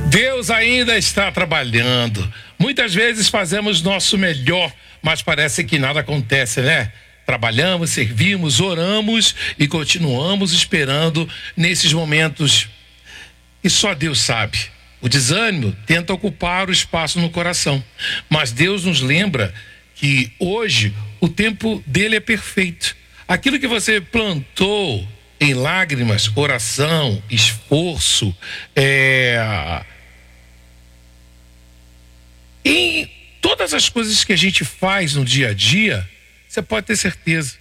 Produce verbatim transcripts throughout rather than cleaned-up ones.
Deus ainda está trabalhando. Muitas vezes fazemos nosso melhor, mas parece que nada acontece, né? Trabalhamos, servimos, oramos e continuamos esperando nesses momentos. E só Deus sabe. O desânimo tenta ocupar o espaço no coração. Mas Deus nos lembra que hoje o tempo dele é perfeito. Aquilo que você plantou em lágrimas, oração, esforço, é... em todas as coisas que a gente faz no dia a dia, você pode ter certeza.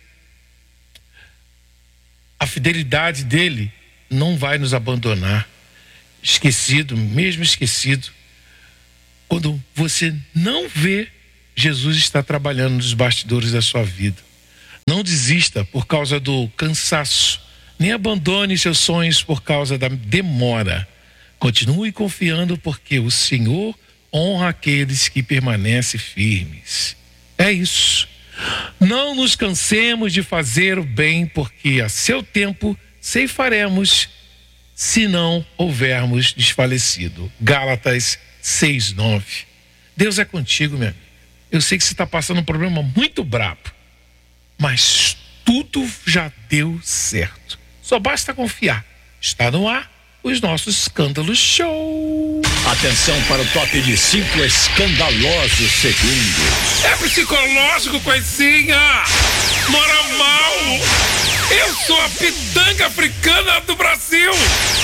A fidelidade dele não vai nos abandonar. Esquecido, mesmo esquecido. Quando você não vê, Jesus está trabalhando nos bastidores da sua vida. Não desista por causa do cansaço. Nem abandone seus sonhos por causa da demora. Continue confiando, porque o Senhor honra aqueles que permanecem firmes. É isso. Não nos cansemos de fazer o bem, porque a seu tempo ceifaremos, se não houvermos desfalecido. Gálatas seis, nove. Deus é contigo, meu amigo. Eu sei que você está passando um problema muito brabo, mas tudo já deu certo. Só basta confiar. Está no ar os nossos escândalos show. Atenção para o top de cinco escandalosos segundos. É psicológico, coisinha. Mora mal. Eu sou a pitanga africana do Brasil.